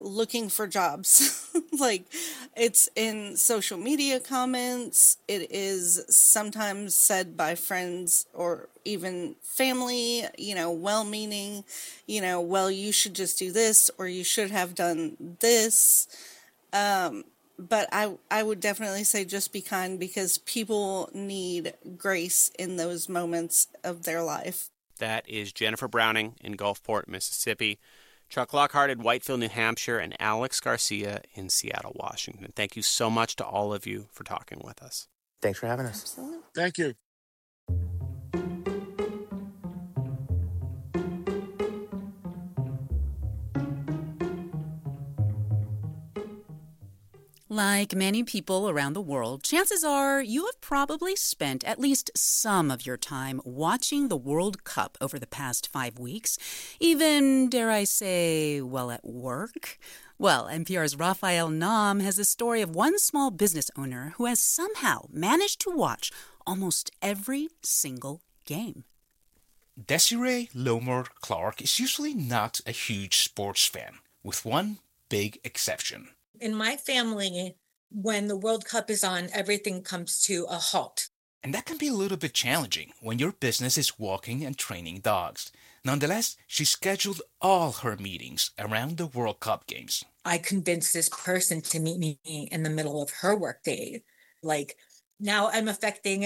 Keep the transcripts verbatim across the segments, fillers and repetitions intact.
looking for jobs. Like, it's in social media comments. It is sometimes said by friends or even family, you know, well-meaning, you know, well, you should just do this or you should have done this. Um, but I, I would definitely say just be kind because people need grace in those moments of their life. That is Jennifer Browning in Gulfport, Mississippi, Chuck Lockhart in Whitefield, New Hampshire, and Alex Garcia in Seattle, Washington. Thank you so much to all of you for talking with us. Thanks for having us. Absolutely. Thank you. Like many people around the world, chances are you have probably spent at least some of your time watching the World Cup over the past five weeks, even, dare I say, well, at work. Well, N P R's Raphael Nahm has a story of one small business owner who has somehow managed to watch almost every single game. Desiree Lomar Clark is usually not a huge sports fan, with one big exception. In my family, when the World Cup is on, everything comes to a halt. And that can be a little bit challenging when your business is walking and training dogs. Nonetheless, she scheduled all her meetings around the World Cup games. I convinced this person to meet me in the middle of her workday. Like, now I'm affecting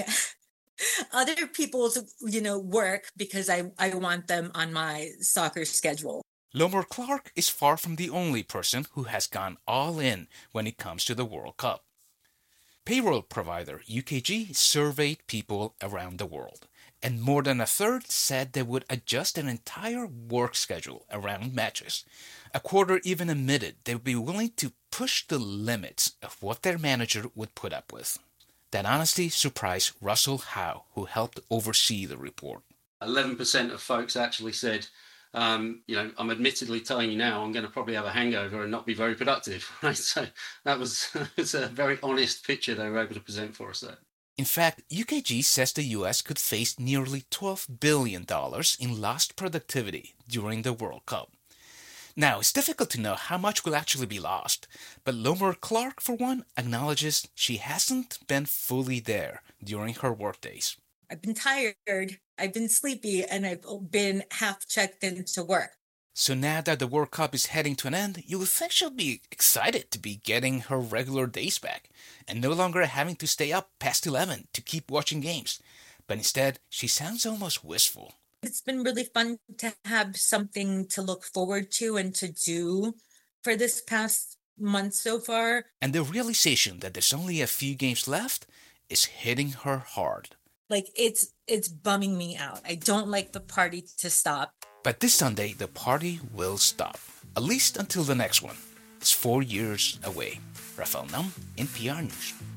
other people's, you know, work because I, I want them on my soccer schedule. Lomar Clark is far from the only person who has gone all in when it comes to the World Cup. Payroll provider U K G surveyed people around the world, and more than a third said they would adjust their entire work schedule around matches. A quarter even admitted they would be willing to push the limits of what their manager would put up with. That honesty surprised Russell Howe, who helped oversee the report. eleven percent of folks actually said, Um, you know, I'm admittedly telling you now, I'm going to probably have a hangover and not be very productive. Right? So that was it's a very honest picture they were able to present for us there. In fact, U K G says the U S could face nearly twelve billion dollars in lost productivity during the World Cup. Now, it's difficult to know how much will actually be lost, but Lomar Clark, for one, acknowledges she hasn't been fully there during her workdays. I've been tired, I've been sleepy, and I've been half checked into work. So now that the World Cup is heading to an end, you would think she'll be excited to be getting her regular days back and no longer having to stay up past eleven to keep watching games. But instead, she sounds almost wistful. It's been really fun to have something to look forward to and to do for this past month so far. And the realization that there's only a few games left is hitting her hard. Like, it's it's bumming me out. I don't like the party to stop. But this Sunday, the party will stop. At least until the next one. It's four years away. Raphael Nahm, N P R News.